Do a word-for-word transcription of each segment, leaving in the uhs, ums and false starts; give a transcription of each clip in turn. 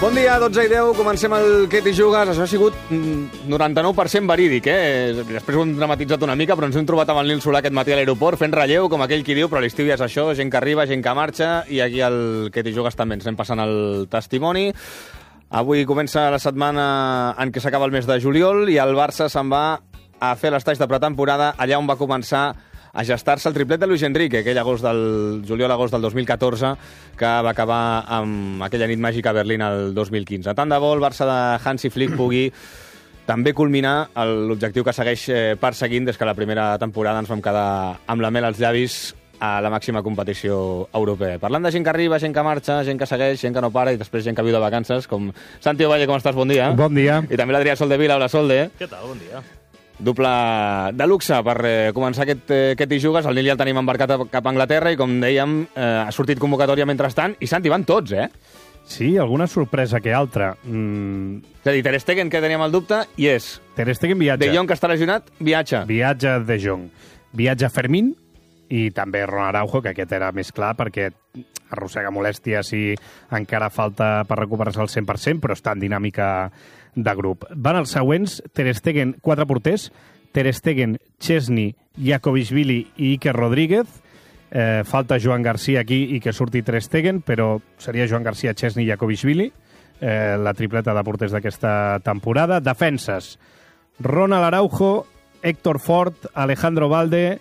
Bon dia, dotze i deu, comencem el Què t'hi jugues. Això ha sigut noranta-nou per cent verídic, eh? Després ho hem dramatitzat una mica, però ens hem trobat amb el Nil Solà aquest matí a l'aeroport fent relleu, com aquell qui diu, però l'estiu ja és això, gent que arriba, gent que marxa, i aquí al Què t'hi jugues també ens anem passant el testimoni. Avui comença la setmana en què s'acaba el mes de juliol i el Barça se'n va a fer l'estatge de pretemporada allà on va començar a gestar-se el triplet de Luis Enrique, aquell agost del juliol-agost del dos mil catorze, que va acabar amb aquella nit màgica a Berlín el dos mil quinze. Tant de bo el Barça de Hansi Flick pugui també culminar l'objectiu que segueix perseguint des que la primera temporada ens vam quedar amb la mel als llavis a la màxima competició europea. Parlant de gent que arriba, gent que marxa, gent que segueix, gent que no para i després gent que viu de vacances, com Santi Ovalle, com estàs? Bon dia. Bon dia. I també l'Adrià Soldevila. Hola, Solde. Què tal? Bon dia. Doble de luxe per eh, començar aquest, eh, aquest hi jugues. El Nil ja el tenim embarcat cap a Anglaterra i, com dèiem, eh, ha sortit convocatòria mentrestant. I, Santi, van tots, eh? Sí, alguna sorpresa que altra. Mm. És a dir, Ter Stegen, que teníem el dubte, i és. Ter Stegen viatja. De Jong, que està lesionat, viatja. Viatja De Jong. Viatja Fermín i també Ron Araujo, que aquest era més clar perquè arrossega molèsties i encara falta per recuperar-se al cent per cent, però està en dinàmica de grup. Van els següents: Ter Stegen, quatre porters, Ter Stegen, Chesney, Jakovishvili i Iker Rodríguez. Eh, falta Joan Garcia aquí i que surti Ter Stegen, però seria Joan Garcia, Chesney i Jakovishvili, eh, la tripleta de porters d'aquesta temporada. Defenses: Ronald Araujo, Héctor Fort, Alejandro Valde,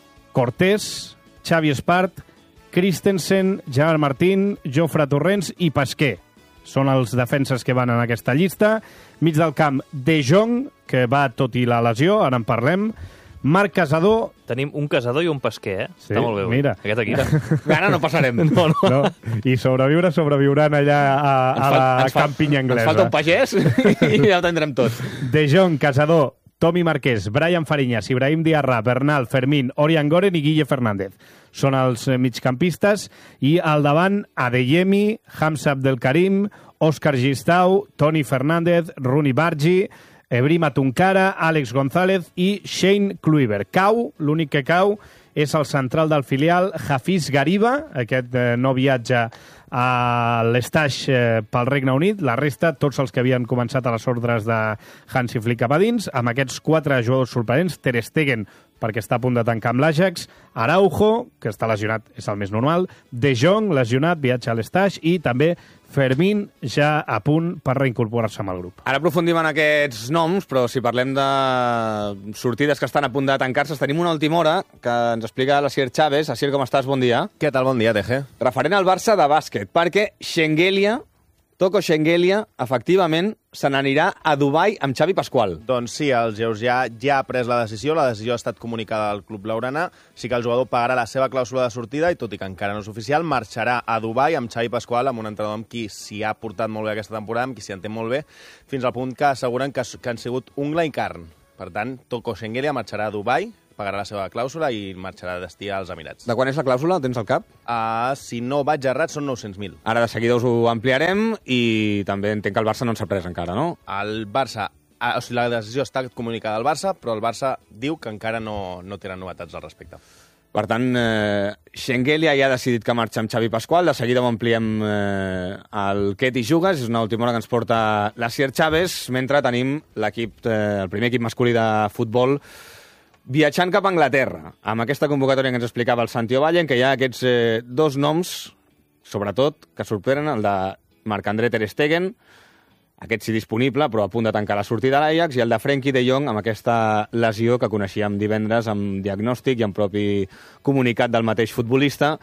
Cortés, Xavi Espart, Christensen, Gerard Martín, Jofre Torrents i Pasquer. Són els defenses que van en aquesta llista. Mig del camp, De Jong, que va tot i la lesió, ara en parlem. Marc Casador. Tenim un casador i un pesquer, eh? Sí, està molt bé. mira. Aquest equip. Ara no passarem. No, no. No? I sobreviure, sobreviuran allà a, a la Ens fa- campinya anglesa. Ens falta un pagès i ja ho tindrem tot. De Jong, Casador, Tomi Marquès, Brian Fariñas, Ibrahim Diarra, Bernal, Fermín, Orián Goren i Guille Fernández. Són els migcampistes. I al davant, Adeyemi, Hamza Abdelkarim, Òscar Gistau, Toni Fernández, Rooney Bargi, Ebrima Tunkara, Àlex González i Shane Kluivert. Cau, l'únic que cau, és el central del filial, Hafiz Gariba. Aquest eh, no viatja a l'estaix eh, pel Regne Unit. La resta, tots els que havien començat a les ordres de Hansi Flick cap a dins, amb aquests quatre jugadors sorprenents: Ter Stegen, perquè està a punt de tancar amb l'Ajax, Araujo, que està lesionat, és el més normal, De Jong, lesionat, viatja a l'estaix, i també Fermín, ja a punt per reincorporar-se amb el grup. Ara aprofundim en aquests noms, però si parlem de sortides que estan a punt de tancar-se, tenim una última hora que ens explica l'Asier Chávez. Asier, com estàs? Bon dia. Què tal? Bon dia, T G. Referent al Barça de bàsquet, perquè Schengelia, Toko Schengelia, efectivament, se n'anirà a Dubai amb Xavi Pasqual. Doncs sí, el Georgià ja ha pres la decisió, la decisió ha estat comunicada al club blaugrana, sí que el jugador pagarà la seva clàusula de sortida i, tot i que encara no és oficial, marxarà a Dubai amb Xavi Pasqual, amb un entrenador amb qui s'hi ha portat molt bé aquesta temporada, amb qui s'hi entén molt bé, fins al punt que asseguren que, que han sigut ungla i carn. Per tant, Toko Schengelia marxarà a Dubai, pagarà la seva clàusula i marxarà de destí als Emirats. De quan és la clàusula? Tens al cap? Uh, si no vaig errat, són nou-cents mil. Ara de seguida us ho ampliarem i també entenc que el Barça no en s'ha pres encara, no? El Barça, uh, o sigui, la decisió està comunicada al Barça, però el Barça diu que encara no, no tenen novetats al respecte. Per tant, eh, Schengelia ja ha decidit que marxa amb Xavi Pasqual. De seguida ho ampliem eh, el Què t'hi jugues. És una última hora que ens porta l'Asier Chávez, mentre tenim l'equip, eh, el primer equip masculí de futbol viatjant cap a Anglaterra, amb aquesta convocatòria que ens explicava el Santi Ovalle, en què hi ha aquests eh, dos noms, sobretot, que sorprenen, el de Marc-André Ter Stegen, aquest sí disponible, però a punt de tancar la sortida a l'Ajax, i el de Frenkie de Jong, amb aquesta lesió que coneixíem divendres, amb diagnòstic i amb propi comunicat del mateix futbolista,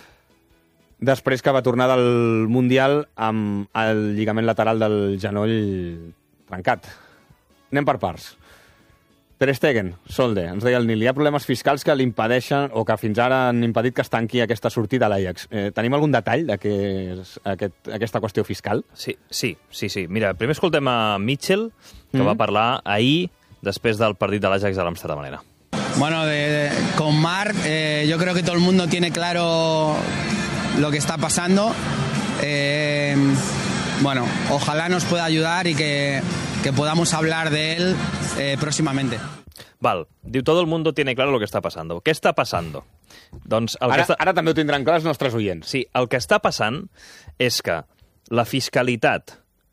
després que va tornar del Mundial amb el lligament lateral del genoll trencat. Anem per parts. Ter Stegen, Solde, ens deia el Nil, hi ha problemes fiscals que l'impedeixen o que fins ara han impedit que es tanqui aquesta sortida a l'Ajax. Eh, tenim algun detall de què és aquest, aquesta qüestió fiscal? Sí, sí, sí, sí. Mira, primer escoltem a Mitchell, que Mm. va parlar ahir, després del partit de l'Ajax a l'Amsterdam Arena. Bueno, de, de, con Marc, eh, yo creo que todo el mundo tiene claro lo que está pasando. Eh, bueno, ojalá nos pueda ayudar y que, que podamos hablar de él eh, próximamente. Val, diu, todo el mundo tiene claro lo que está pasando. Què està passant? Doncs el Ara, que està... ara també ho tindran clar els nostres oients. Sí, el que està passant és que la fiscalitat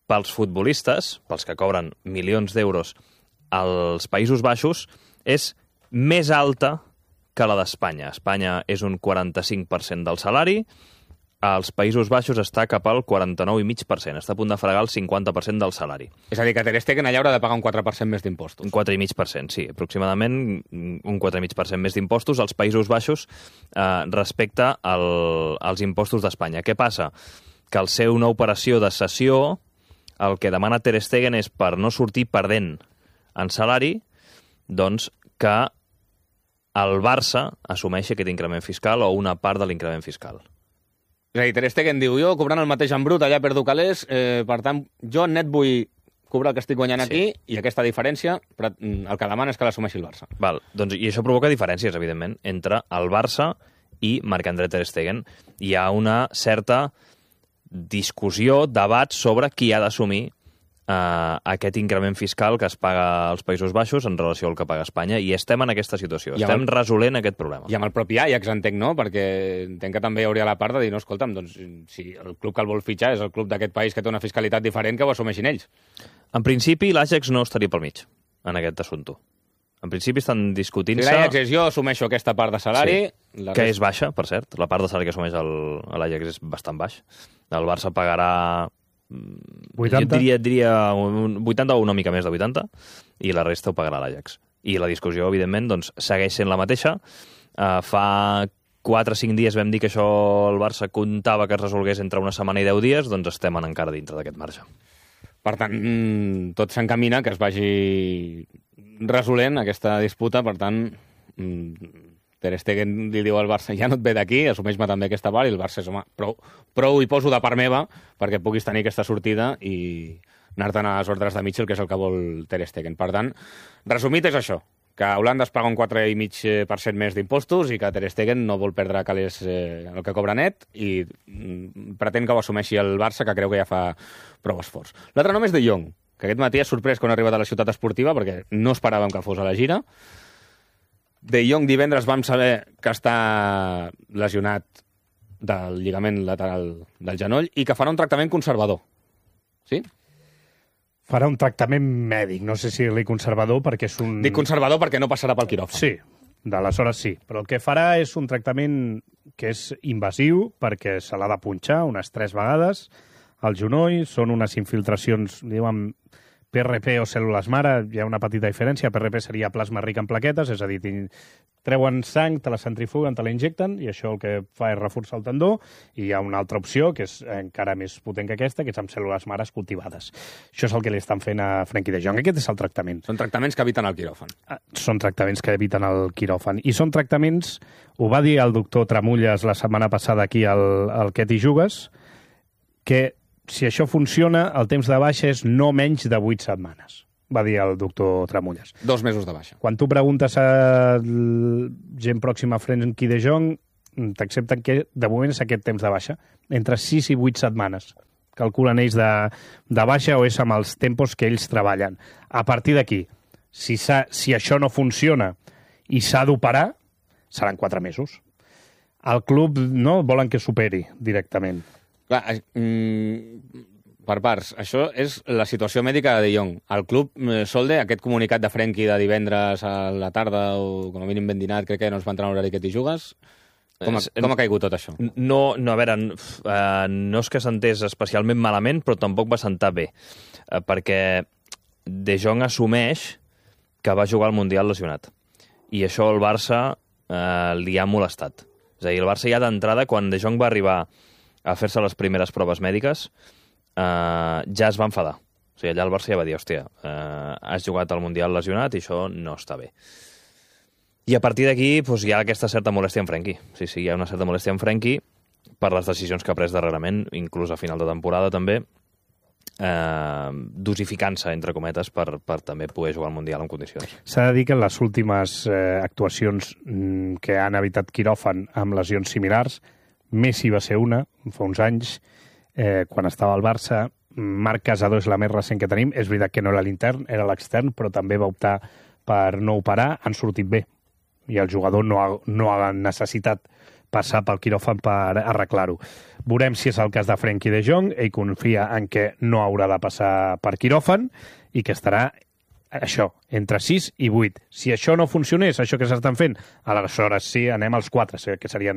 pels futbolistes, pels que cobren milions d'euros als Països Baixos, és més alta que la d'Espanya. Espanya és un quaranta-cinc per cent del salari, als Països Baixos està cap al quaranta-nou coma cinc per cent, està a punt de fregar el cinquanta per cent del salari. És a dir, que Ter Stegen allà haurà de pagar un quatre per cent més d'impostos. Un quatre coma cinc per cent, sí, aproximadament un quatre coma cinc per cent més d'impostos als Països Baixos eh, respecte al, als impostos d'Espanya. Què passa? Que al ser una operació de cessió, el que demana Ter Stegen és, per no sortir perdent en salari, doncs que el Barça assumeixi aquest increment fiscal o una part de l'increment fiscal. És a dir, Ter Stegen diu, jo cobrant el mateix en brut, allà perdo calés, eh, per tant, jo net vull cobrar el que estic guanyant sí. aquí, i aquesta diferència, el que demana és que l'assumeixi el Barça. Val, doncs, i això provoca diferències, evidentment, entre el Barça i Marc-André Ter Stegen. Hi ha una certa discussió, debat sobre qui ha d'assumir Uh, aquest increment fiscal que es paga als Països Baixos en relació al que paga Espanya, i estem en aquesta situació. Estem el... resolent aquest problema. I amb el propi Ajax entenc, no? Perquè entenc que també hauria la part de dir, no, escolta'm, doncs, si el club que el vol fitxar és el club d'aquest país que té una fiscalitat diferent, que ho assumeixin ells. En principi, l'Ajax no estaria pel mig en aquest assumpte. En principi estan discutint-se... Si l'Ajax és jo, assumeixo aquesta part de salari... Sí, que resta... és baixa, per cert. La part de salari que assumeix l'Ajax és bastant baix. El Barça pagarà... vuitanta? Jo diria, diria un vuitanta o una mica més de vuitanta, i la resta ho pagarà l'Ajax. I la discussió, evidentment, doncs, segueix sent la mateixa. Uh, fa quatre o cinc dies vam dir que això el Barça comptava que es resolgués entre una setmana i deu dies, doncs estem encara dintre d'aquest marge. Per tant, tot s'encamina que es vagi resolent aquesta disputa, per tant... Ter Stegen li diu al Barça, ja no et ve d'aquí, assumeix-me també aquesta part, i el Barça és, home, prou, prou hi poso de part meva perquè puguis tenir aquesta sortida i anar-te'n a les ordres de Mitchell, que és el que vol Ter Stegen. Per tant, resumit és això, que Holanda es paga un quatre coma cinc per cent més d'impostos i que Ter Stegen no vol perdre calés eh, el que cobra net i mm, pretén que ho assumeixi el Barça, que creu que ja fa prou esforç. L'altre nom és De Jong, que aquest matí ha sorprès quan ha arribat a la ciutat esportiva perquè no esperàvem que fos a la gira. De Jong divendres vam saber que està lesionat del lligament lateral del genoll i que farà un tractament conservador. Sí? Farà un tractament mèdic, no sé si li conservador perquè és un... Dic conservador perquè no passarà pel quiròfan. Sí, d'aleshores sí, però el que farà és un tractament que és invasiu perquè se l'ha de punxar unes tres vegades al genoll, són unes infiltracions, diuen P R P o cèl·lules mare, hi ha una petita diferència. P R P seria plasma ric en plaquetes, és a dir, treuen sang, te la centrifuguen, te la injecten, i això el que fa és reforçar el tendó, i hi ha una altra opció, que és encara més potent que aquesta, que és amb cèl·lules mares cultivades. Això és el que li estan fent a Frenkie de Jong. Aquest és el tractament. Són tractaments que eviten el quiròfan. Són tractaments que eviten el quiròfan. I són tractaments, ho va dir el doctor Tramulles la setmana passada aquí al, al Què t'hi jugues, que si això funciona, el temps de baixa és no menys de vuit setmanes, va dir el doctor Tramulles. Dos mesos de baixa. Quan tu preguntes a gent pròxima a Frenkie de Jong, t'accepten que de moment és aquest temps de baixa, entre sis i vuit setmanes. Calculen ells de, de baixa o és amb els tempos que ells treballen. A partir d'aquí, si, si això no funciona i s'ha d'operar, seran quatre mesos. El club no volen que superi directament. Clar, mm, per parts, això és la situació mèdica de De Jong. El club, eh, Solde, aquest comunicat de Frenkie de divendres a la tarda, o com a mínim ben dinat, crec que no ens va entrar en l'horari que t'hi jugues. Com ha, com ha caigut tot això? No, no a veure, uh, no és que s'entès especialment malament, però tampoc va sentar bé, uh, perquè De Jong assumeix que va jugar al Mundial lesionat. I això el Barça uh, li ha molestat. És a dir, el Barça ja d'entrada, quan De Jong va arribar a fer-se les primeres proves mèdiques, eh, ja es va enfadar. O sigui, allà el Barça ja va dir, hòstia, eh, has jugat al Mundial lesionat i això no està bé. I a partir d'aquí doncs, hi ha aquesta certa molèstia en Frenkie. Sí, sí, hi ha una certa molèstia en Frenkie per les decisions que ha pres darrerament, inclús a final de temporada també, eh, dosificant-se, entre cometes, per, per també poder jugar al Mundial en condicions. S'ha de dir que en les últimes eh, actuacions mm, que han evitat quiròfan amb lesions similars, Messi va ser una, fa uns anys, eh, quan estava al Barça. Marc Casador és la més recent que tenim. És veritat que no era l'intern, era l'extern, però també va optar per no operar. Han sortit bé. I el jugador no ha, no ha necessitat passar pel quiròfan per arreglar-ho. Veurem si és el cas de Frenkie de Jong. Ell confia en què no haurà de passar per quiròfan i que estarà això, entre sis i vuit. Si això no funcionés, això que s'estan fent, aleshores sí, anem als quatre, que serien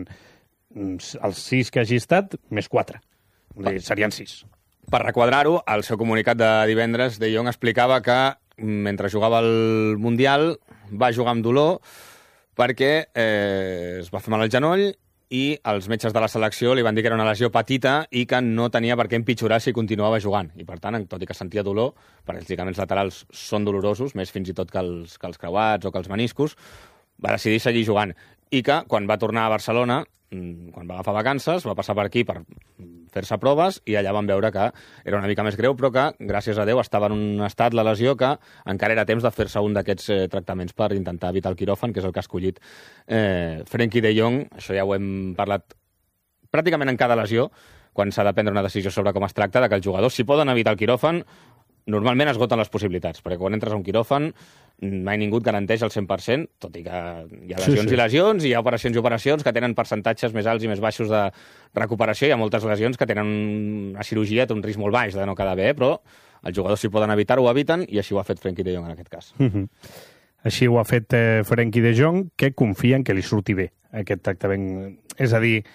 els sis que hagi estat, més quatre. Vull dir, serien sis. Per requadrar-ho, al seu comunicat de divendres, De Jong explicava que mentre jugava al Mundial va jugar amb dolor perquè eh, es va fer mal al genoll i els metges de la selecció li van dir que era una lesió petita i que no tenia per què empitjorar si continuava jugant. I, per tant, tot i que sentia dolor, perquè els lligaments laterals són dolorosos, més fins i tot que els, que els creuats o que els meniscos, va decidir seguir jugant. I que, quan va tornar a Barcelona, quan va agafar vacances, va passar per aquí per fer-se proves i allà van veure que era una mica més greu, però que, gràcies a Déu, estava en un estat, la lesió, que encara era temps de fer-se un d'aquests eh, tractaments per intentar evitar el quiròfan, que és el que ha escollit eh, Frenkie de Jong. Això ja ho hem parlat pràcticament en cada lesió, quan s'ha de prendre una decisió sobre com es tracta, de que els jugadors, si poden evitar el quiròfan, normalment esgoten les possibilitats, perquè quan entres a un quiròfan mai ningú et garanteix el cent per cent, tot i que hi ha lesions sí, sí. i lesions, i hi ha operacions i operacions que tenen percentatges més alts i més baixos de recuperació. Hi ha moltes lesions que tenen una cirurgia, té un risc molt baix de no quedar bé, però els jugadors si poden evitar-ho, ho eviten, i així ho ha fet Frenkie de Jong en aquest cas. Mm-hmm. Així ho ha fet eh, Frenkie de Jong, que confia en que li surti bé aquest tractament. És a dir,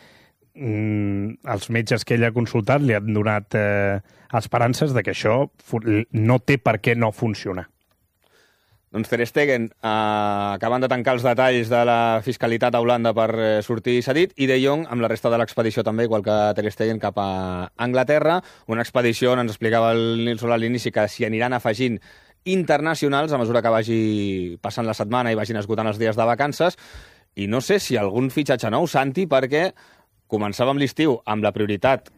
mm, els metges que ell ha consultat li han donat eh, esperances de que això no té per què no funcionar. Doncs Ter Stegen, eh, acabant de tancar els detalls de la fiscalitat a Holanda per eh, sortir cedit, i De Jong amb la resta de l'expedició també, igual que Ter Stegen, cap a Anglaterra. Una expedició on ens explicava el Nilsson a l'inici que s'hi aniran afegint internacionals a mesura que vagi passant la setmana i vagin esgotant els dies de vacances. I no sé si algun fitxatge nou, Santi, perquè començàvem l'estiu amb la prioritat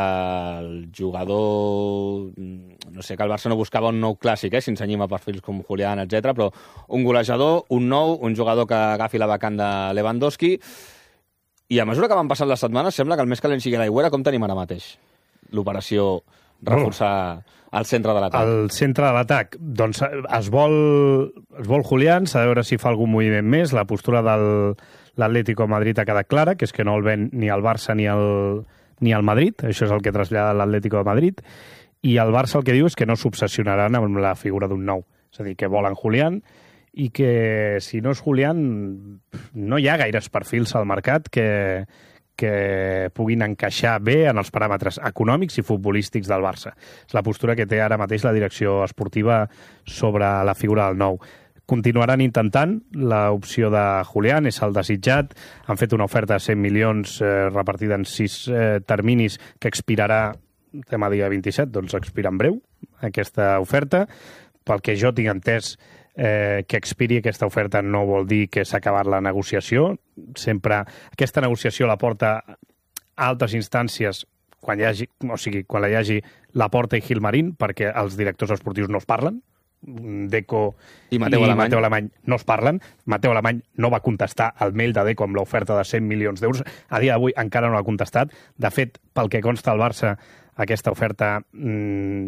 del jugador, no sé, que el Barça no buscava un nou clàssic, eh, si ens enyim a perfils com Julián, etcètera, però un golejador, un nou, un jugador que agafi la vacant de Lewandowski, i a mesura que van passant les setmanes sembla que el més calent sigui l'Aigüera. Com tenim ara mateix l'operació reforçar el centre de l'atac? El centre de l'atac, doncs es vol, es vol Julián, s'ha de veure si fa algun moviment més. La postura de l'Atlético de Madrid ha quedat clara, que és que no el ven ni el Barça ni el ni al Madrid, això és el que trasllada l'Atlético de Madrid, i el Barça el que diu és que no s'obsessionaran amb la figura d'un nou, és a dir, que volen Julián, i que si no és Julián no hi ha gaires perfils al mercat que, que puguin encaixar bé en els paràmetres econòmics i futbolístics del Barça. És la postura que té ara mateix la direcció esportiva sobre la figura del nou. Continuaran intentant l'opció de Julián, és el desitjat. Han fet una oferta de cent milions eh, repartida en sis eh, terminis que expirarà demà dia vint-i-set, doncs expira en breu aquesta oferta. Pel que jo tinc entès, eh, que expiri aquesta oferta no vol dir que s'ha acabat la negociació. Sempre aquesta negociació la porta a altres instàncies quan hi hagi, o sigui, quan hi hagi Laporta i Gilmarín, perquè els directors esportius no es parlen. Deco i Mateu i Alemany. Mateu Alemany no es parlen. Mateu Alemany no va contestar al mail de Deco amb l'oferta de cent milions d'euros. A dia d'avui encara no l'ha contestat. De fet, pel que consta al Barça, aquesta oferta mmm,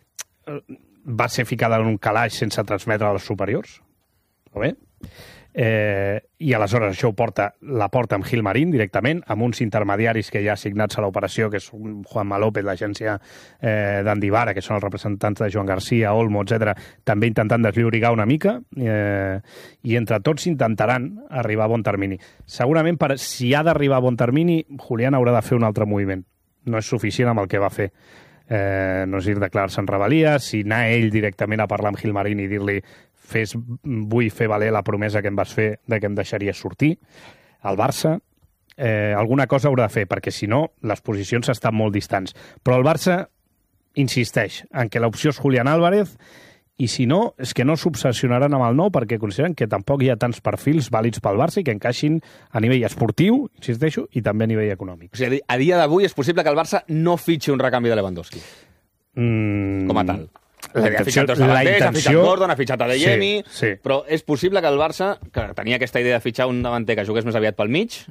va ser ficada en un calaix sense transmetre als superiors. Bé? Eh, I aleshores això ho porta, la porta amb Gilmarín directament, amb uns intermediaris que ja signats a l'operació, que és Juanma López, l'agència eh, d'Andy Vara, que són els representants de Joan García, Olmo, etcètera, també intentant desllorigar una mica, eh, i entre tots intentaran arribar a bon termini. Segurament, per, si ha d'arribar a bon termini, Julián haurà de fer un altre moviment. No és suficient amb el que va fer. Eh, no és dir declarar-se en rebel·lia, si anar ell directament a parlar amb Gilmarín i dir-li fes, vull fer valer la promesa que em vas fer de que em deixaries sortir al Barça, eh, alguna cosa haurà de fer, perquè si no les posicions estan molt distants. Però el Barça insisteix en que l'opció és Julián Álvarez, i si no, és que no s'obsessionaran amb el nou perquè consideren que tampoc hi ha tants perfils vàlids pel Barça i que encaixin a nivell esportiu, insisteixo, i també a nivell econòmic. O sigui, a dia d'avui és possible que el Barça no fitxi un recanvi de Lewandowski, mm, com a tal. La ha fitxat dos la davanters, ha fitxat intenció... Gordon, ha fitxat Adeyemi, sí, sí. Però és possible que el Barça, que tenia aquesta idea de fitxar un davanter que jugués més aviat pel mig,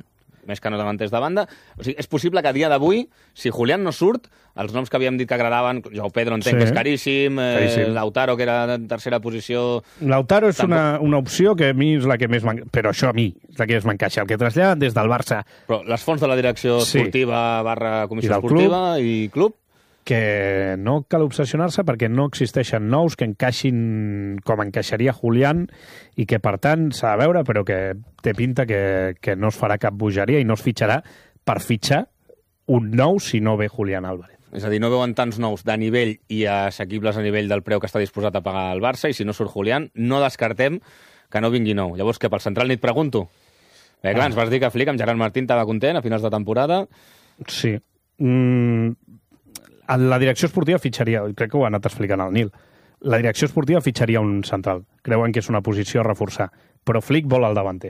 més que no davanters de banda. O sigui, és possible que a dia d'avui, si Julián no surt, els noms que havíem dit que agradaven, Joao Pedro entenc Sí. que és caríssim, eh, Caríssim. Lautaro, que era en tercera posició... Lautaro és Tampoc- una, una opció que a mi és la que més m'en- però això a mi és la que més m'encaixa. El que traslladen des del Barça, Però les fonts de la direcció Sí. esportiva barra comissió I del esportiva i club, que no cal obsessionar-se perquè no existeixen nous que encaixin com encaixaria Julián i que, per tant, s'ha de veure, però que té pinta que, que no es farà cap bogeria i no es fitxarà per fitxar un nou si no ve Julián Álvarez. és a dir, no veuen tants nous de nivell i assequibles a nivell del preu que està disposat a pagar el Barça, i si no surt Julián, no descartem que no vingui nou. Llavors, que pel central ni et pregunto? Bé, clar, Ah. ens vas dir que Flick amb Gerard Martín estava content a finals de temporada. Sí. Mm, la direcció esportiva fitxaria, crec que ho ha anat explicant el Nil, la direcció esportiva fitxaria un central. Creuen que és una posició a reforçar. Però Flick vol el davanter.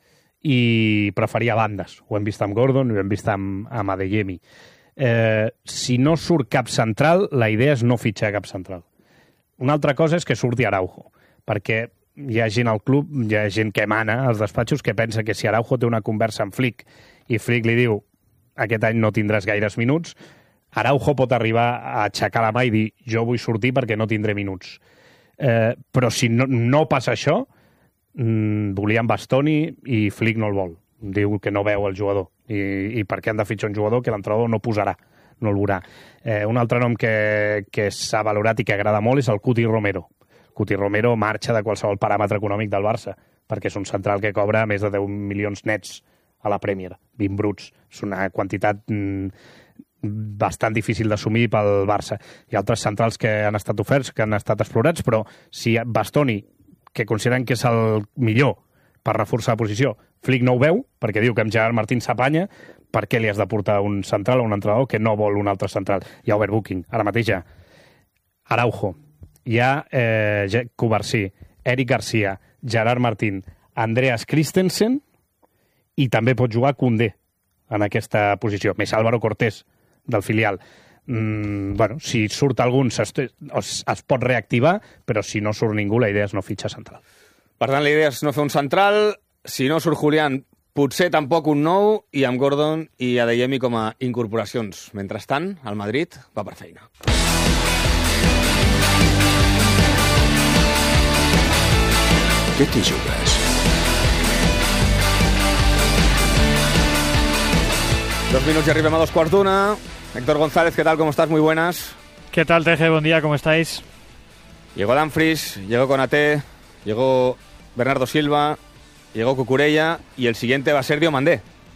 I preferia bandes. Ho hem vist amb Gordon i ho hem vist amb, amb Adeyemi. Eh, si no surt cap central, la idea és no fitxar cap central. Una altra cosa és que surti Araujo, perquè hi ha gent al club, hi ha gent que mana als despatxos que pensa que si Araujo té una conversa amb Flick i Flick li diu aquest any no tindràs gaires minuts, Araujo pot arribar a aixecar la mà i dir jo vull sortir perquè no tindré minuts. Eh, però si no, no passa això, mmm, volien Bastoni i Flick no el vol. Diu que no veu el jugador. I, i per què han de fitxar un jugador que l'entrenador no posarà, no el veurà. Eh, un altre nom que, que s'ha valorat i que agrada molt és el Cuti Romero. Cuti Romero marxa de qualsevol paràmetre econòmic del Barça, perquè és un central que cobra més de deu milions nets a la Premier, vint bruts. És una quantitat mm, bastant difícil d'assumir pel Barça. Hi ha altres centrals que han estat oferts, que han estat explorats, però si Bastoni, que consideren que és el millor per reforçar la posició, Flick no ho veu, perquè diu que amb Gerard Martín s'apanya, per què li has de portar un central o un entrenador que no vol un altre central? Hi ha overbooking. Ara mateix hi ha Araujo, hi ha eh, Cubarsí, Eric Garcia, Gerard Martín, Andreas Christensen, i també pot jugar Koundé en aquesta posició, més Álvaro Cortés, del filial. Mm, bueno, si surt algun es, es pot reactivar, però si no surt ningú, la idea és no fitxar central. Per tant, la idea és no fer un central. Si no surt Julián, potser tampoc un nou, i amb Gordon i Adeyemi com a incorporacions. Mentrestant, el Madrid va per feina. Què t'hi jugues? Dos minutos y arribem a dos quarts d'una. Héctor González, ¿qué tal? ¿Cómo estás? Muy buenas. ¿Qué tal, T G? Buen día, ¿cómo estáis? Llegó Dumfries, llegó Konaté, llegó Bernardo Silva, llegó Cucurella y el siguiente va a ser Diomandé.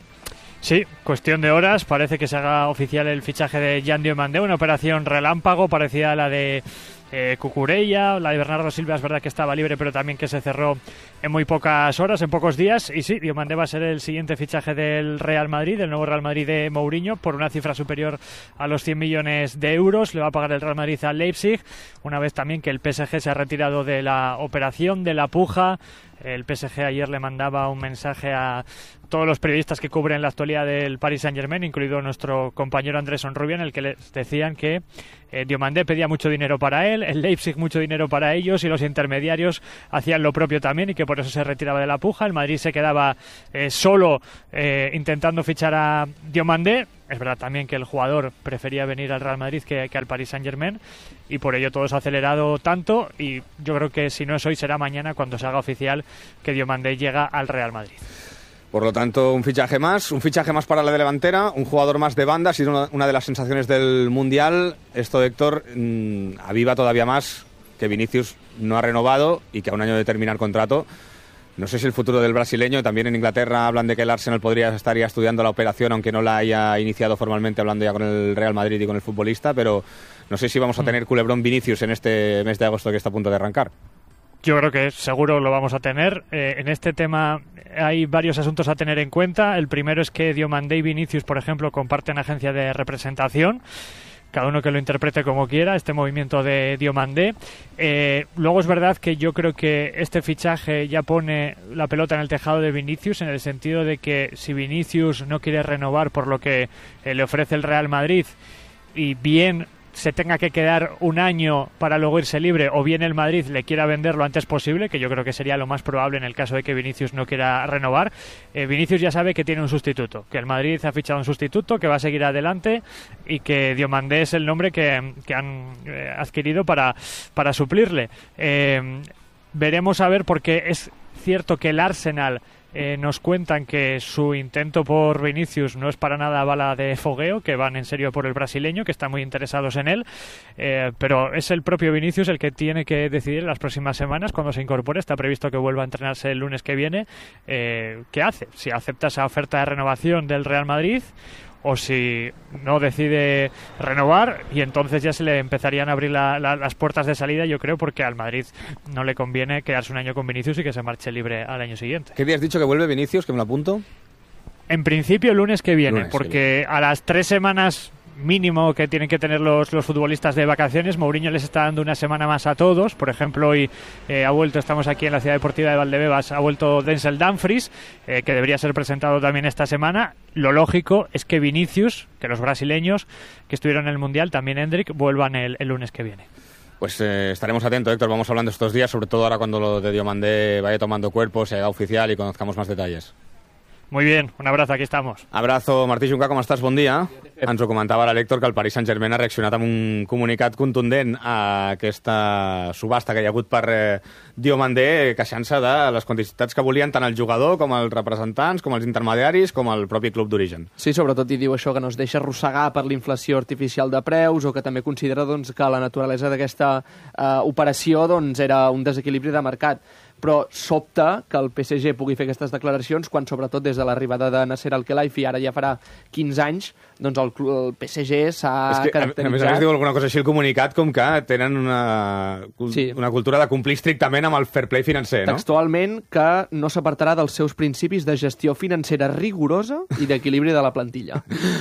Sí, cuestión de horas. Parece que se haga oficial el fichaje de Jan Diomandé, una operación relámpago parecida a la de eh, Cucurella. La de Bernardo Silva es verdad que estaba libre, pero también que se cerró en muy pocas horas, en pocos días. Y sí, Diomandé va a ser el siguiente fichaje del Real Madrid, del nuevo Real Madrid de Mourinho, por una cifra superior a los cien millones de euros. Le va a pagar el Real Madrid al Leipzig, una vez también que el P S G se ha retirado de la operación, de la puja. El P S G ayer le mandaba un mensaje a todos los periodistas que cubren la actualidad del Paris Saint-Germain, incluido nuestro compañero Andrés Onrubia, en el que les decían que eh, Diomandé pedía mucho dinero para él, el Leipzig mucho dinero para ellos, y los intermediarios hacían lo propio también, y que por eso se retiraba de la puja. El Madrid se quedaba eh, solo eh, intentando fichar a Diomandé. Es verdad también que el jugador prefería venir al Real Madrid que, que al Paris Saint-Germain, y por ello todo se ha acelerado tanto, y yo creo que si no es hoy será mañana cuando se haga oficial que Diomandé llega al Real Madrid. Por lo tanto, un fichaje más, un fichaje más para la delantera, un jugador más de banda, ha sido una, una de las sensaciones del Mundial. Esto, Héctor, mmm, aviva todavía más que Vinicius no ha renovado y que a un año de terminar contrato. No sé si el futuro del brasileño, también en Inglaterra hablan de que el Arsenal podría estar ya estudiando la operación, aunque no la haya iniciado formalmente, hablando ya con el Real Madrid y con el futbolista, pero no sé si vamos a tener culebrón Vinicius en este mes de agosto que está a punto de arrancar. Yo creo que seguro lo vamos a tener. Eh, en este tema hay varios asuntos a tener en cuenta. El primero es que Diomandé y Vinicius, por ejemplo, comparten agencia de representación. Cada uno que lo interprete como quiera, este movimiento de Diomandé. Eh, luego es verdad que yo creo que este fichaje ya pone la pelota en el tejado de Vinicius, en el sentido de que si Vinicius no quiere renovar por lo que eh, le ofrece el Real Madrid, y bien se tenga que quedar un año para luego irse libre, o bien el Madrid le quiera vender lo antes posible, que yo creo que sería lo más probable en el caso de que Vinicius no quiera renovar. Eh, Vinicius ya sabe que tiene un sustituto, que el Madrid ha fichado un sustituto, que va a seguir adelante y que Diomandé es el nombre que, que han eh, adquirido para, para suplirle. Eh, veremos a ver, porque es cierto que el Arsenal Eh, nos cuentan que su intento por Vinicius no es para nada bala de fogueo, que van en serio por el brasileño, que están muy interesados en él, eh, pero es el propio Vinicius el que tiene que decidir en las próximas semanas, cuando se incorpore. Está previsto que vuelva a entrenarse el lunes que viene. Eh, ¿qué hace? Si acepta esa oferta de renovación del Real Madrid, o si no decide renovar, y entonces ya se le empezarían a abrir la, la, las puertas de salida, yo creo, porque al Madrid no le conviene quedarse un año con Vinicius y que se marche libre al año siguiente. ¿Qué día has dicho que vuelve Vinicius, que me lo apunto? En principio el lunes que viene, lunes, porque a las tres semanas mínimo que tienen que tener los, los futbolistas de vacaciones, Mourinho les está dando una semana más a todos. Por ejemplo, hoy eh, ha vuelto, estamos aquí en la Ciudad Deportiva de Valdebebas, ha vuelto Denzel Dumfries, eh, que debería ser presentado también esta semana. Lo lógico es que Vinicius, que los brasileños que estuvieron en el Mundial, también Endrick, vuelvan el, el lunes que viene. Pues eh, estaremos atentos, Héctor, vamos hablando estos días, sobre todo ahora cuando lo de Diomandé vaya tomando cuerpo, se haga oficial y conozcamos más detalles. Muy bien, un abrazo, aquí estamos. Abrazo, Martí Junca, com estàs? Bon dia. Ens ho comentava ara l'Héctor, que el Paris Saint-Germain ha reaccionat amb un comunicat contundent a aquesta subhasta que hi ha hagut per eh, Diomandé, queixant-se de les quantitats que volien tant el jugador com els representants, com els intermediaris, com el propi club d'origen. Sí, sobretot hi diu això, que no es deixa arrossegar per l'inflació artificial de preus, o que també considera doncs, que la naturalesa d'aquesta eh, operació doncs, era un desequilibri de mercat. Però sobta que el P S G pugui fer aquestes declaracions quan, sobretot des de l'arribada de Nasser Al-Khelaifi, ara ja farà quinze anys, doncs el, el P S G s'ha caracteritzat... A més a més diu alguna cosa així el comunicat, com que tenen una, sí. una cultura de complir estrictament amb el fair play financer, no? Textualment, que no s'apartarà dels seus principis de gestió financera rigorosa i d'equilibri de la plantilla.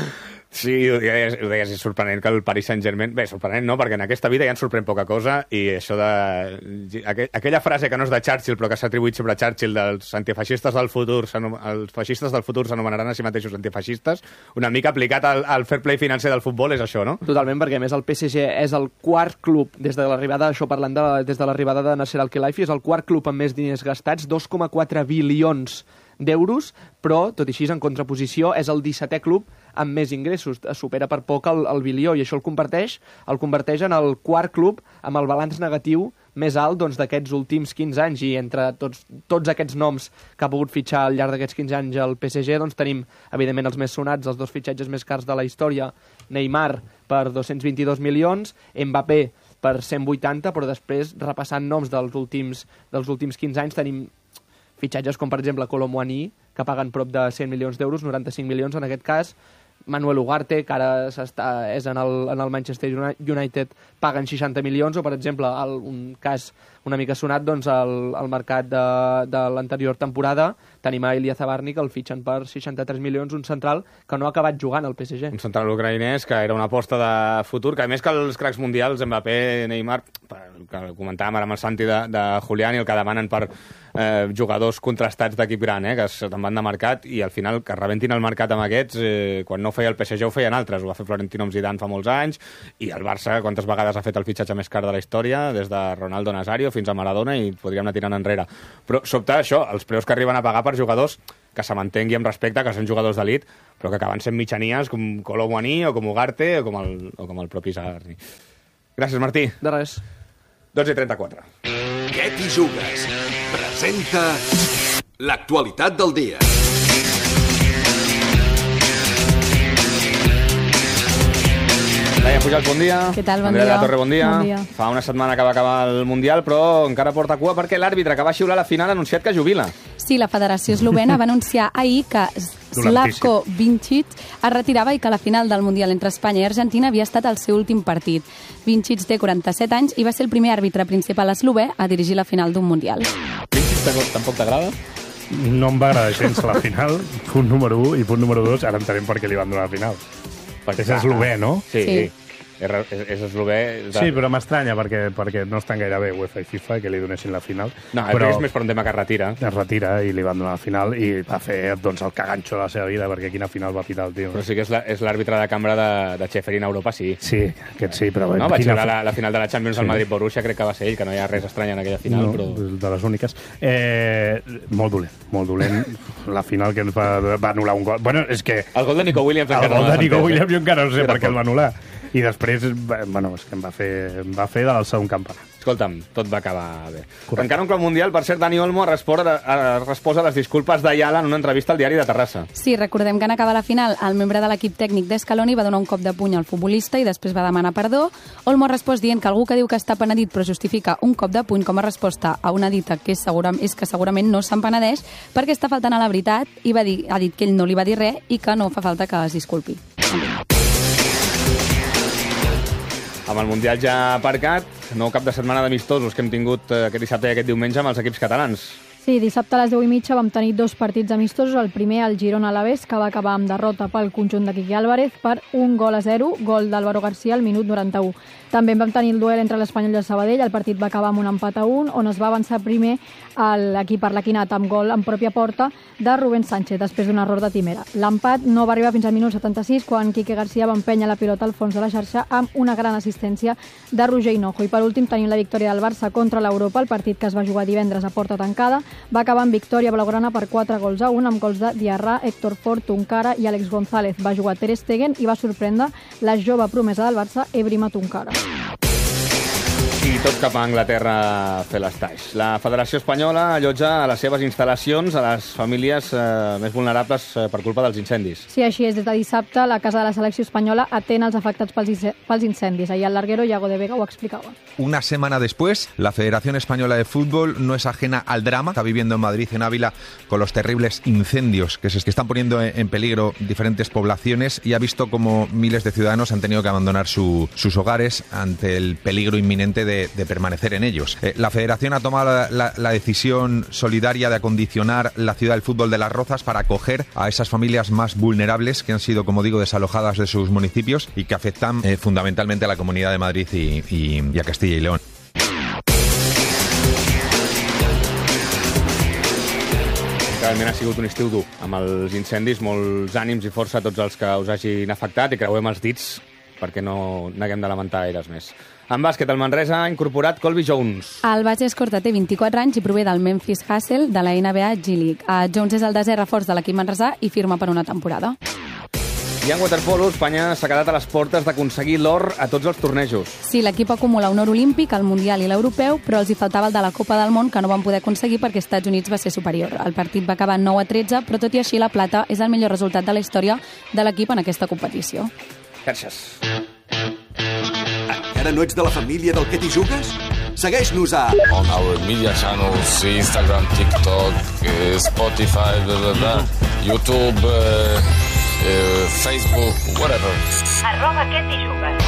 Sí, ho deies, ho deies, és sorprenent que el Paris Saint-Germain... Bé, sorprenent no, perquè en aquesta vida ja ens sorprèn poca cosa, i això de... Aqu aquella frase que no és de Churchill, però que s'ha atribuït sobre Churchill, dels antifeixistes del futur, els feixistes del futur s'anomenaran a si mateixos antifeixistes, una mica aplicat al, al fair play financer del futbol és això, no? Totalment, perquè a més el P S G és el quart club, des de l'arribada, això parlant de, des de l'arribada de Nasser Al-Khelaifi, és el quart club amb més diners gastats, dos coma quatre bilions d'euros, però, tot i així, en contraposició, és el dissetè club amb més ingressos, supera per poc el, el bilió, i això el converteix, el converteix en el quart club amb el balanç negatiu més alt doncs, d'aquests últims quinze anys, i entre tots, tots aquests noms que ha pogut fitxar al llarg d'aquests quinze anys el P S G, doncs tenim, evidentment, els més sonats, els dos fitxatges més cars de la història, Neymar per dos-cents vint-i-dos milions, Mbappé per cent vuitanta, però després, repassant noms dels últims, dels últims quinze anys, tenim fitxatges com, per exemple, Kolo Muani, que paguen prop de cent milions d'euros, noranta-cinc milions en aquest cas, Manuel Ugarte, que ara és en el, en el Manchester United, paguen seixanta milions, o, per exemple, el, un cas una mica sonat, doncs, el, el mercat de, de l'anterior temporada, tenim a Ilya Zabarny, que el fitxen per seixanta-tres milions, un central que no ha acabat jugant al P S G. Un central ucraïnès, que era una aposta de futur, que a més que els cracs mundials, Mbappé, Neymar, que comentàvem ara amb el Santi de, de Julián, i el que demanen per eh, jugadors contrastats d'equip gran, eh, que se'n van de mercat, i al final que rebentin el mercat amb aquests, eh, quan no ho feia el P S G ho feien altres, ho va fer Florentino amb Zidane fa molts anys, i el Barça quantes vegades ha fet el fitxatge més car de la història, des de Ronaldo Nazario fins a Maradona, i podríem anar tirant enrere. Però sobta això, els preus que arriben a pagar per jugadors que se mantengui amb respecte, que són jugadors d'elit, però que acaben sent mitjanies com Kolo Muani o com Ugarte o com el, o com el propi Zabarny. Gràcies, Martí. De res. dotze i trenta-quatre. Què t'hi jugues? Presenta l'actualitat del dia. Laia Pujol, bon dia. Què tal? Bon Andrea dia. de la Torre, bon dia. Bon dia. Fa una setmana que va acabar el Mundial, però encara porta cua perquè l'àrbitre que va xiular la final ha anunciat que jubila. Sí, la Federació Eslovena va anunciar ahir que Slavko Vincic es retirava i que la final del Mundial entre Espanya i Argentina havia estat el seu últim partit. Vincic té quaranta-set anys i va ser el primer àrbitre principal eslové a dirigir la final d'un Mundial. Vincic tampoc t'agrada? No em va agradar gens la final, punt número un, i punt número dos, ara entenem per què li van donar la final. Perquè és eslové, no? Sí. Sí. És, és, és eslové... De... Sí, però m'estranya perquè, perquè no estan gaire bé UEFA i FIFA que li donessin la final. No, però és més per un tema que es retira. Es retira i li van donar la final i va fer doncs, el caganxo de la seva vida perquè quina final va pitar el tio. Però sí que és l'àrbitre de cambra de, de Schäfer a Europa, sí. Sí, aquest sí, però... No, vaig quina... veure la, la final de la Champions sí. al Madrid-Borussia, crec que va ser ell, que no hi ha res estrany en aquella final, no, però... de les úniques. Eh, molt dolent, molt dolent. La final que ens va, va anul·lar un gol. Bueno, és que... El gol de Nico Williams el encara gol de Nico entès, Williams eh? jo encara no sé per què el va anul·lar. I després, bueno, és que em va fer, em va fer de l'alçar un campanar. Escolta'm, tot va acabar bé. Encara un clau mundial, per cert, Dani Olmo ha respost, ha respost a les disculpes d'Ayala en una entrevista al diari de Terrassa. Sí, recordem que en acabar la final, el membre de l'equip tècnic d'Escaloni va donar un cop de puny al futbolista i després va demanar perdó. Olmo ha respost dient que algú que diu que està penedit però justifica un cop de puny com a resposta a una dita que és, segura, és que segurament no se'n penedeix perquè està faltant a la veritat i va dir, ha dit que ell no li va dir res i que no fa falta que es disculpi. Amb el Mundial ja aparcat, nou cap de setmana d'amistosos que hem tingut aquest dissabte i aquest diumenge amb els equips catalans. Sí, dissabte a les deu i mitja vam tenir dos partits amistosos. El primer, el Girona-Alavés, que va acabar amb derrota pel conjunt de Quique Álvarez per un gol a zero, gol d'Álvaro García al minut noranta-u. També vam tenir el duel entre l'Espanyol i el Sabadell. El partit va acabar amb un empat a un, on es va avançar primer l'equip arlequinat amb gol en pròpia porta de Rubén Sánchez, després d'un error de Timera. L'empat no va arribar fins al minut setanta-sis, quan Quique García va empènyer la pilota al fons de la xarxa amb una gran assistència de Roger Hinojo. I per últim tenim la victòria del Barça contra l'Europa, el partit que es va jugar divendres a porta tancada. Va acabar amb victòria blaugrana per quatre gols a un, amb gols de Diarra, Héctor Fort, Tunkara i Àlex González. Va jugar Ter Stegen i va sorprendre la jove promesa del Barça, Ebrima Tunkara. I tot cap a Anglaterra a fer l'estaix. La Federació Espanyola allotja a les seves instal·lacions a les famílies eh, més vulnerables eh, per culpa dels incendis. Sí, així és. Des de dissabte, la Casa de la Selecció Espanyola atén els afectats pels, pels incendis. Ahir el larguero Iago de Vega ho explicava. Una semana después, la Federación Española de Fútbol no es ajena al drama que está viviendo en Madrid, en Ávila, con los terribles incendios que se que están poniendo en peligro diferentes poblaciones, y ha visto cómo miles de ciudadanos han tenido que abandonar su, sus hogares ante el peligro inminente de De, de permanecer en ellos. Eh, la Federación ha tomado la, la, la decisión solidaria de acondicionar la ciudad del fútbol de Las Rozas para acoger a esas familias más vulnerables que han sido, como digo, desalojadas de sus municipios y que afectan eh, fundamentalmente a la Comunidad de Madrid y, y, y a Castilla y León. Realment ha sigut un estiu dur, amb els incendis, molts ànims i força a tots els que us hagin afectat, i creuem els dits perquè no n'haguem de lamentar gaires més. En bàsquet, el Manresa ha incorporat Colby Jones. El base escorta té vint-i-quatre anys i prové del Memphis Hustle de la N B A G-League. Jones és el desè reforç de l'equip manresà i firma per una temporada. I en waterpolo, Espanya s'ha quedat a les portes d'aconseguir l'or a tots els tornejos. Sí, l'equip acumula un or olímpic, el Mundial i l'Europeu, però els hi faltava el de la Copa del Món, que no van poder aconseguir perquè Estats Units va ser superior. El partit va acabar nou a tretze, però tot i així la plata és el millor resultat de la història de l'equip en aquesta competició. Gràcies. Encara no ets de la família del Que t'hi jugues? Segueix-nos a... On our media channels, Instagram, TikTok, Spotify, blah, blah, blah, YouTube, uh, uh, Facebook, whatever. Arroba Que t'hi jugues.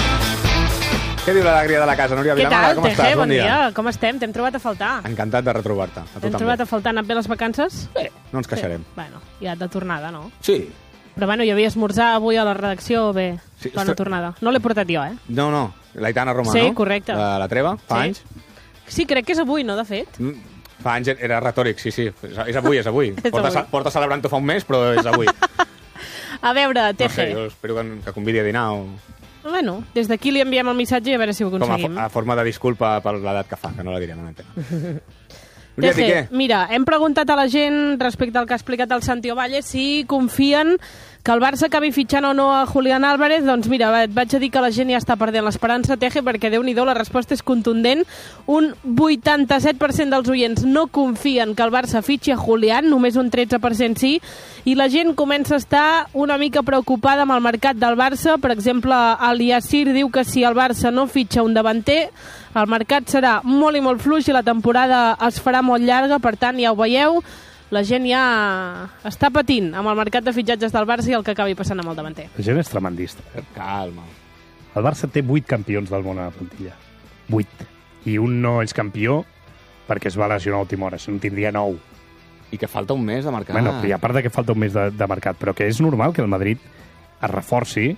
Què diu l'alegria de la casa, Núria Vilamala? Com estàs? Bon dia. Com estem? T'hem trobat a faltar. Encantat de retrobar-te. A tu T'hem també. trobat a faltar. Han anat bé les vacances? Bé, no ens queixarem. Sí. Bueno, ja de tornada, no? Sí. Però bueno, jo havia esmorzar avui a la redacció, bé, Sí, per una estra- tornada. No l'he portat jo, eh? No, no, l'Aitana Roma, Sí, no? correcte. La, la treva, fa Sí. anys. Sí, crec que és avui, no, de fet? Mm, Fa anys era retòric, sí, sí. És, és avui, és avui. És Porta, avui. porta celebrant-ho fa un mes, però és avui. A veure, No T sé, G. jo espero que, que convidi a dinar o... Bueno, des d'aquí li enviem el missatge i a veure si ho Com a, aconseguim. fo- a forma de disculpa per l'edat que fa, que no la direm en antena. T Núria, i què? G, mira, hem preguntat a la gent respecte al que ha explicat el Santi Ovalle si confien que el Barça acabi fitxant o no a Julián Álvarez. Doncs mira, et vaig a dir que la gent ja està perdent l'esperança, T G, perquè Déu-n'hi-do, la resposta és contundent. Un vuitanta-set per cent dels oients no confien que el Barça fitxi a Julián, només un tretze per cent sí, i la gent comença a estar una mica preocupada amb el mercat del Barça. Per exemple, el Yassir diu que si el Barça no fitxa un davanter, el mercat serà molt i molt fluix i la temporada es farà molt llarga. Per tant, ja ho veieu, la gent ja està patint amb el mercat de fitxatges del Barça i el que acabi passant amb el davanter. La gent és tremendista. Eh? Calma. El Barça té vuit campions del món a la plantilla. Vuit. I un no és campió perquè es va lesionar a última hora. Si no, en tindria nou. I que falta un mes de mercat. Bueno, i a part de que falta un mes de, de mercat, però que és normal que el Madrid es reforci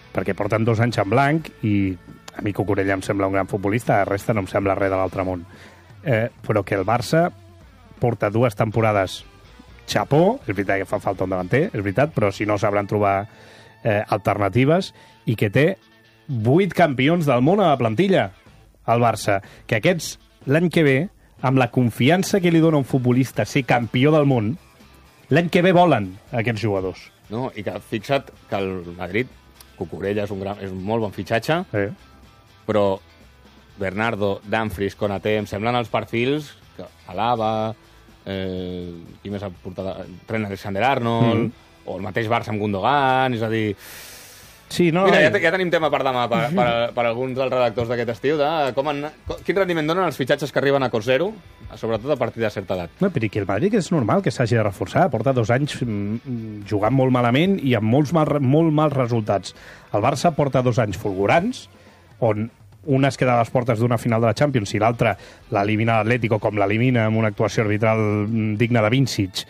perquè porten dos anys en blanc i a mi Cucurella em sembla un gran futbolista, la resta no em sembla res de l'altre món. Eh, però que el Barça porta dues temporades xapó, és veritat que fa falta un davanter, és veritat, però si no sabran trobar eh, alternatives, i que té vuit campions del món a la plantilla, el Barça, que aquests l'any que ve, amb la confiança que li dona un futbolista ser campió del món, l'any que ve volen aquests jugadors. No, i que fixa't que el Madrid, Cucurella és un, gran, és un molt bon fitxatge, sí. Però Bernardo, Dumfries, Konaté, em semblen els perfils que Alaba, eh, qui més ha portat? Trent Alexander-Arnold, mm. o el mateix Barça amb Gundogan, és a dir... Sí, no, Mira, ja, ja tenim tema per demà, per, per, per alguns dels redactors d'aquest estiu, de com han, quin rendiment donen els fitxatges que arriben a cost zero, sobretot a partir de certa edat. No, però que el Madrid és normal que s'hagi de reforçar. Porta dos anys jugant molt malament i amb molts mal, molt mals resultats. El Barça porta dos anys fulgurants, on una es queda a les portes d'una final de la Champions i l'altra l'elimina l'Atlético com l'elimina amb una actuació arbitral digna de Vincic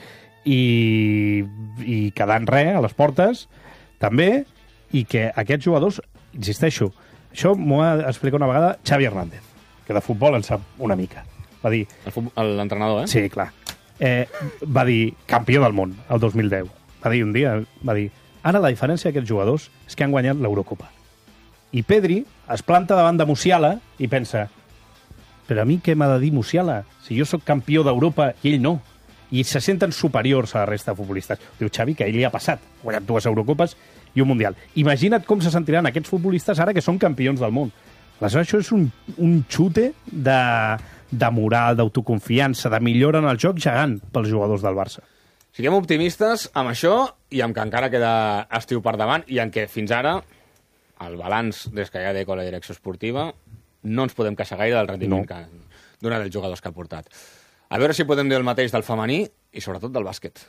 i, i quedant res a les portes, també, i que aquests jugadors, insisteixo, això m'ho ha explicat una vegada Xavi Hernández, que de futbol en sap una mica. Va dir... L'entrenador, eh? Sí, clar. Eh, va dir campió del món el dos mil deu. Va dir un dia, va dir, ara la diferència d'aquests jugadors és que han guanyat l'Eurocopa. I Pedri es planta davant de Musiala i pensa, però a mi què m'ha de dir Musiala? Si jo sóc campió d'Europa i ell no. I se senten superiors a la resta de futbolistes. Diu Xavi que a ell li ha passat. Ha guanyat dues Eurocopes i un Mundial. Imagina't com se sentiran aquests futbolistes ara que són campions del món. Aleshores, això és un, un xute de, de moral, d'autoconfiança, de millora en el joc gegant pels jugadors del Barça. Siguem optimistes amb això i amb que encara queda estiu per davant i en què fins ara el balanç des que hi ha d'Eco a la direcció esportiva no ens podem queixar gaire del rendiment no. que han donat els jugadors que ha portat. A veure si podem dir el mateix del femení i sobretot del bàsquet.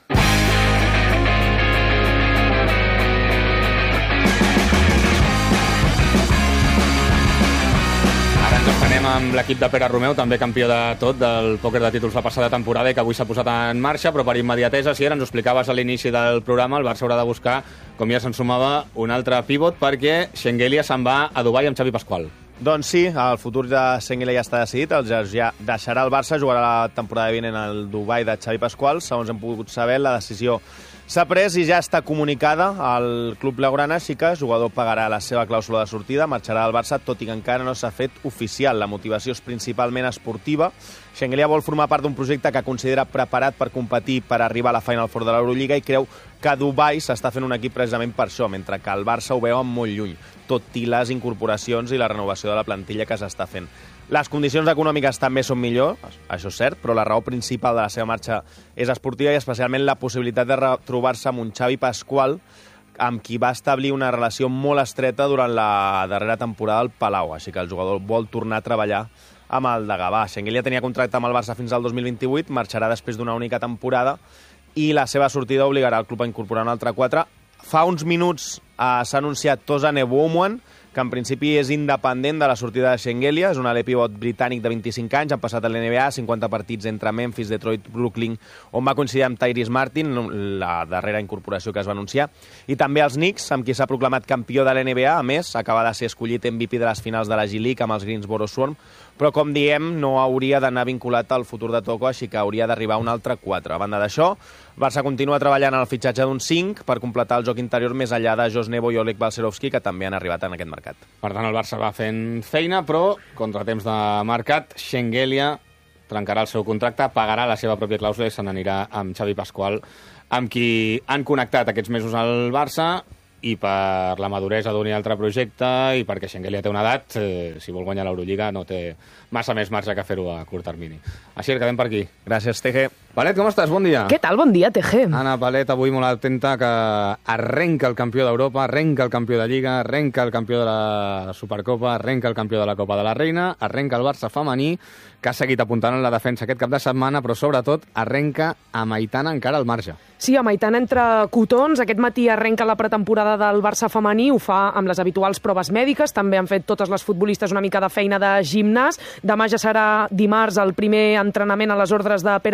Anem amb l'equip de Pere Romeu, també campió de tot del pòquer de títols la passada temporada i que avui s'ha posat en marxa, però per immediatesa, si era, ens ho explicaves a l'inici del programa, el Barça haurà de buscar, com ja se'n sumava, un altre pivot perquè Schengelia se'n va a Dubai amb Xavi Pasqual. Doncs sí, el futur de Schengelia ja està decidit, el ja deixarà el Barça, jugarà la temporada vinent al Dubai de Xavi Pasqual, segons hem pogut saber, la decisió s'ha pres i ja està comunicada al club blaugrana, així que el jugador pagarà la seva clàusula de sortida, marxarà al Barça, tot i que encara no s'ha fet oficial. La motivació és principalment esportiva. Schengelia vol formar part d'un projecte que considera preparat per competir per arribar a la Final Four de l'Eurolliga i creu que a Dubai s'està fent un equip precisament per això, mentre que el Barça ho veu molt lluny, tot i les incorporacions i la renovació de la plantilla que s'està fent. Les condicions econòmiques també són millors, això és cert, però la raó principal de la seva marxa és esportiva i especialment la possibilitat de retrobar-se amb un Xavi Pasqual amb qui va establir una relació molt estreta durant la darrera temporada al Palau, així que el jugador vol tornar a treballar amb el de Gavà. Schengelia tenia contracte amb el Barça fins al dos mil vint-i-vuit, marxarà després d'una única temporada i la seva sortida obligarà el club a incorporar un altre quatre. Fa uns minuts eh, s'ha anunciat Tosa Neboumwan, que en principi és independent de la sortida de Schengelia, és un ala pivot britànic de vint-i-cinc anys, han passat a l'N B A, cinquanta partits entre Memphis, Detroit, Brooklyn, on va coincidir amb Tyrese Martin, la darrera incorporació que es va anunciar, i també els Knicks, amb qui s'ha proclamat campió de l'N B A, a més, acaba de ser escollit M V P de les finals de la G-League amb els Greensboro Swarm, però com diem, no hauria d'anar vinculat al futur de Toko, així que hauria d'arribar un altre quatre. A banda d'això, Barça continua treballant en el fitxatge d'un cinc per completar el joc interior més enllà de Jos Nebo i Oleg Balcerovski, que també han arribat en aquest mercat. Per tant, el Barça va fent feina, però contra temps de mercat, Schengelia trencarà el seu contracte, pagarà la seva pròpia clàusula i se n'anirà amb Xavi Pasqual, amb qui han connectat aquests mesos al Barça, i per la maduresa d'un altre projecte i perquè Schengelia té una edat, eh, si vol guanyar l'Eurolliga no té massa més marge que fer-ho a curt termini. Així que quedem per aquí. Gràcies, T G. Palet, com estàs? Bon dia. Què tal? Bon dia, T G. Anna Palet, avui molt atenta que arrenca el campió d'Europa, arrenca el campió de Lliga, arrenca el campió de la Supercopa, arrenca el campió de la Copa de la Reina, arrenca el Barça femení, que ha seguit apuntant en la defensa aquest cap de setmana, però sobretot arrenca amb Aitana encara al marge. Sí, amb Aitana entre cotons. Aquest matí arrenca la pretemporada del Barça femení, ho fa amb les habituals proves mèdiques, també han fet totes les futbolistes una mica de feina de gimnàs. Demà ja serà dimarts el primer entrenament a les ordres de Pere Romeu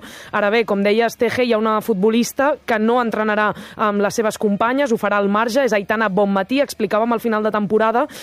Ara bé, com deia Esteje, hi ha una futbolista que no entrenarà amb les seves companyes, ho farà al marge, és Aitana Bonmatí, explicàvem al final de temporada